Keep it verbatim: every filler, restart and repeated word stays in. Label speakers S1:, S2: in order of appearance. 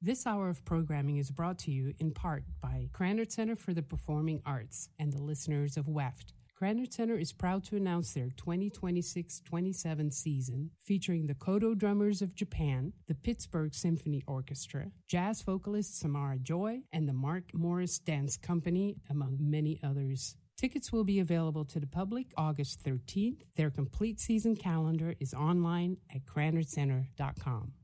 S1: This hour of programming is brought to you in part by Krannert Center for the Performing Arts and the listeners of W E F T. Krannert Center is proud to announce their twenty twenty-six twenty-seven season featuring the Kodo Drummers of Japan, the Pittsburgh Symphony Orchestra, jazz vocalist Samara Joy, and the Mark Morris Dance Company, among many others. Tickets will be available to the public August thirteenth. Their complete season calendar is online at krannert center dot com.